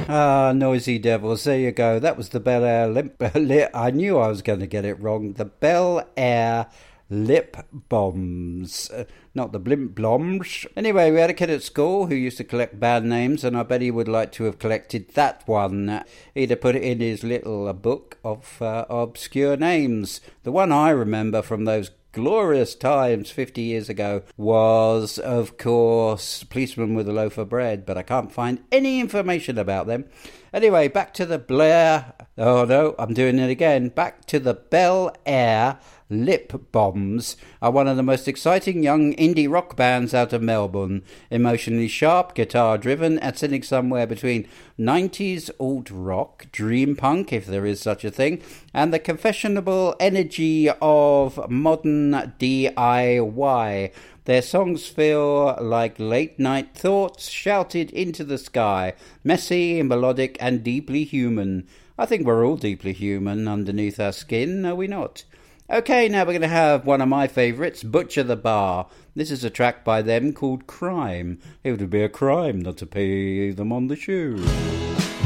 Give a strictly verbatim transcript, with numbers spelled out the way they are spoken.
Ah, Noisy Devils, there you go. That was the Bel Air Lip... Lip I knew I was going to get it wrong. The Bel Air Lip Bombs. Uh, not the Blimp Bloms. Anyway, we had a kid at school who used to collect band names, and I bet he would like to have collected that one. He'd have put it in his little uh, book of uh, obscure names. The one I remember from those glorious times fifty years ago was, of course, Policeman with a Loaf of Bread, but I can't find any information about them. Anyway, back to the Blair... Oh, no, I'm doing it again. Back to the Bel Air Lip Bombs are one of the most exciting young indie rock bands out of Melbourne. Emotionally sharp, guitar-driven, and sitting somewhere between nineties alt-rock, dream punk, if there is such a thing, and the confessionable energy of modern D I Y. Their songs feel like late-night thoughts shouted into the sky, messy, melodic, and deeply human. I think we're all deeply human underneath our skin, are we not? Okay, now we're going to have one of my favourites, Butcher the Bar. This is a track by them called Crime. It would be a crime not to pay them on the shoe.